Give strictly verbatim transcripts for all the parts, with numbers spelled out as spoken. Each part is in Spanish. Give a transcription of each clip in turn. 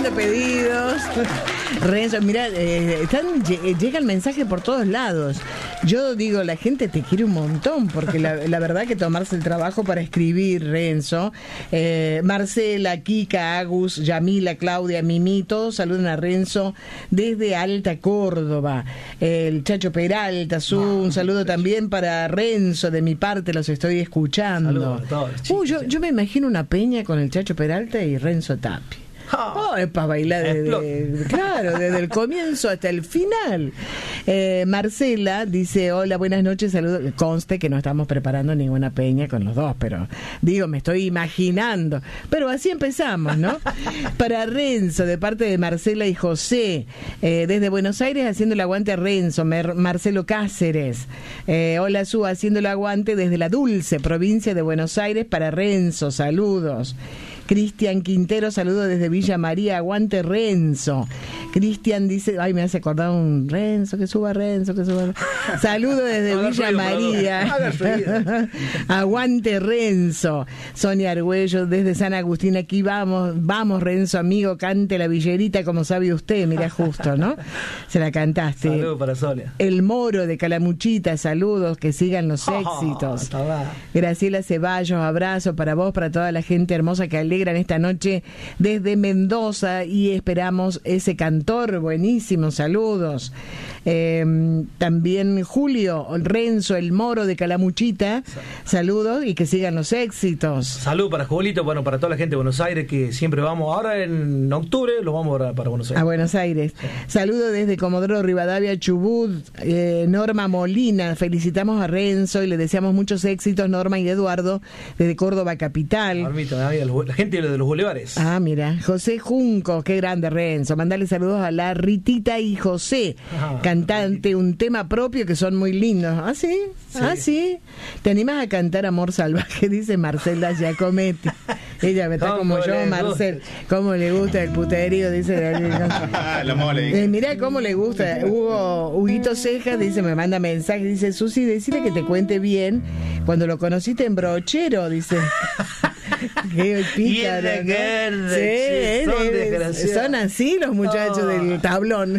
recibiendo pedidos. Renzo, mira, eh, están, llega el mensaje por todos lados. Yo digo, la gente te quiere un montón, porque la, la verdad que tomarse el trabajo para escribir, Renzo. Eh, Marcela, Kika, Agus, Yamila, Claudia, Mimi, todos saludan a Renzo desde Alta Córdoba. El Chacho Peralta, su, un saludo también para Renzo, de mi parte los estoy escuchando. Saludos a todos, chicos, uh, yo, yo me imagino una peña con el Chacho Peralta y Renzo Tapia. Oh, es para bailar desde, claro, desde el comienzo hasta el final. eh, Marcela dice: hola, buenas noches, saludos. Conste que no estamos preparando ninguna peña con los dos, pero digo, me estoy imaginando. Pero así empezamos, ¿no? Para Renzo, de parte de Marcela y José, eh, desde Buenos Aires, haciendo el aguante a Renzo. Mer- Marcelo Cáceres, eh, hola Su, haciendo el aguante desde la Dulce, provincia de Buenos Aires, para Renzo, saludos. Cristian Quintero, saludo desde Villa María, aguante Renzo. Cristian dice, ay, me hace acordar un Renzo, que suba Renzo, que suba. Saludo desde Haga Villa ruido, María. Aguante Renzo. Sonia Argüello desde San Agustín, aquí vamos, vamos Renzo, amigo, cante la villerita como sabe usted, mira justo, ¿no? Se la cantaste. Saludos para Sonia. El Moro de Calamuchita, saludos, que sigan los éxitos. Oh, Graciela Ceballos, abrazo para vos, para toda la gente hermosa que alegran esta noche desde Mendoza, y esperamos ese cantor buenísimo, saludos. Eh, también Julio Renzo, el Moro de Calamuchita, saludos y que sigan los éxitos. Salud para Julito, bueno, para toda la gente de Buenos Aires, que siempre vamos, ahora en octubre los vamos para, para Buenos Aires. A Buenos Aires. Sí. Saludos desde Comodoro Rivadavia, Chubut. eh, Norma Molina, felicitamos a Renzo y le deseamos muchos éxitos, Norma y Eduardo, desde Córdoba Capital. Normita, la gente de los bulevares. Ah, mira, José Junco, qué grande Renzo, mandale saludos a la Ritita y José, Ajá, cantante, un tema propio que son muy lindos. ¿Ah, sí? sí. Ah, sí. ¿Te animas a cantar Amor Salvaje? Dice Marcela Giacometti. Ella está como yo, Marcel. ¿Cómo le gusta el puterío? Dice. La mole. Eh, mirá cómo le gusta. Hugo, Huguito Cejas dice, me manda mensaje, dice, Susi, decile que te cuente bien cuando lo conociste en Brochero, dice. Qué pícaro, ¿no? Guerra, sí, sí, él, son, él, son así los muchachos oh. del tablón.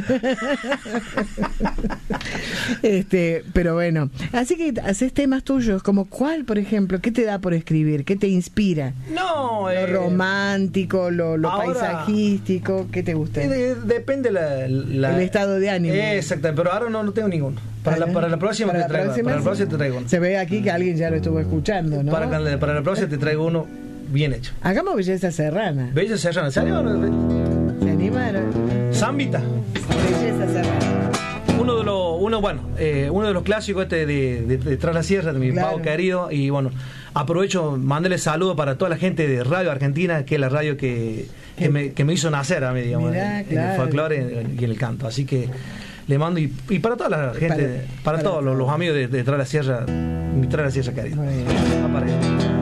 este, pero bueno, así que haces temas tuyos, como cuál, por ejemplo, ¿qué te da por escribir? ¿Qué te inspira? No, eh, lo romántico, lo, lo ahora, paisajístico, ¿qué te gusta? Eh, depende la, la, el estado de ánimo. Eh, exactamente, pero ahora no, no tengo ninguno. Para la, para la próxima para te traigo. La próxima, para la próxima te traigo uno. Se ve aquí que alguien ya lo estuvo escuchando, ¿no? Para, para la próxima te traigo uno bien hecho. Hagamos Belleza Serrana. Belleza Serrana, ¿salió? ¿Se animaron? Zambita. Belleza Serrana. Uno de los, uno, bueno, eh, uno de los clásicos este de, de, de Tras la Sierra, de mi claro. Pau querido, y bueno, aprovecho, mándale saludos para toda la gente de Radio Argentina, que es la radio que, que, me, que me hizo nacer a mí, digamos, Mirá, en, claro. en el folclore y en el canto, así que le mando, y, y para toda la gente, para, para, para todos los, los amigos de, de Tras la Sierra, mi Tras la Sierra querido.